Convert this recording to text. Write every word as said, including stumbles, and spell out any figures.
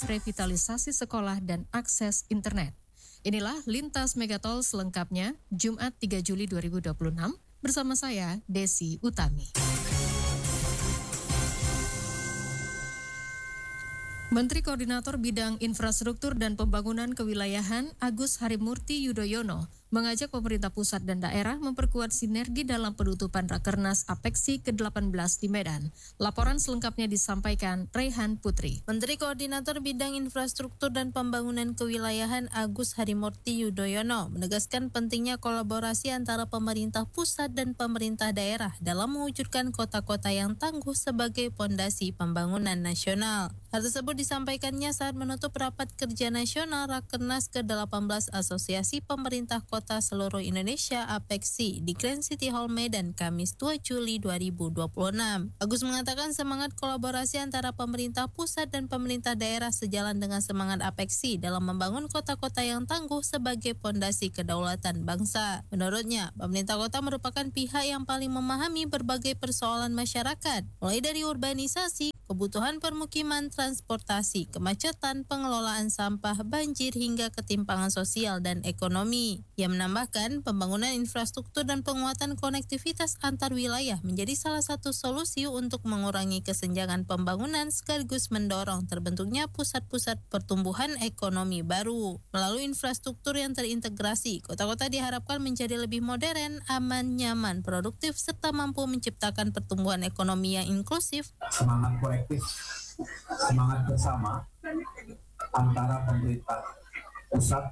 revitalisasi sekolah dan akses internet. Inilah Lintas Megatol selengkapnya Jumat tiga Juli dua ribu dua puluh enam bersama saya Desi Utami. Menteri Koordinator Bidang Infrastruktur dan Pembangunan Kewilayahan Agus Harimurti Yudhoyono mengajak pemerintah pusat dan daerah memperkuat sinergi dalam penutupan Rakernas Apeksi ke delapan belas di Medan. Laporan selengkapnya disampaikan Rehan Putri. Menteri Koordinator Bidang Infrastruktur dan Pembangunan Kewilayahan Agus Harimurti Yudhoyono menegaskan pentingnya kolaborasi antara pemerintah pusat dan pemerintah daerah dalam mewujudkan kota-kota yang tangguh sebagai pondasi pembangunan nasional. Hal tersebut disampaikannya saat menutup rapat kerja nasional Rakernas ke delapan belas Asosiasi Pemerintah Kota Seluruh Indonesia Apeksi di Grand City Hall Medan Kamis dua Juli dua ribu dua puluh enam. Agus mengatakan semangat kolaborasi antara pemerintah pusat dan pemerintah daerah sejalan dengan semangat Apeksi dalam membangun kota-kota yang tangguh sebagai pondasi kedaulatan bangsa. Menurutnya, pemerintah kota merupakan pihak yang paling memahami berbagai persoalan masyarakat, mulai dari urbanisasi, kebutuhan permukiman, transportasi, kemacetan, pengelolaan sampah, banjir, hingga ketimpangan sosial dan ekonomi. Ia menambahkan, pembangunan infrastruktur dan penguatan konektivitas antar wilayah menjadi salah satu solusi untuk mengurangi kesenjangan pembangunan sekaligus mendorong terbentuknya pusat-pusat pertumbuhan ekonomi baru. Melalui infrastruktur yang terintegrasi, kota-kota diharapkan menjadi lebih modern, aman, nyaman, produktif, serta mampu menciptakan pertumbuhan ekonomi yang inklusif. Semangat kolektif, semangat bersama antara pemerintah pusat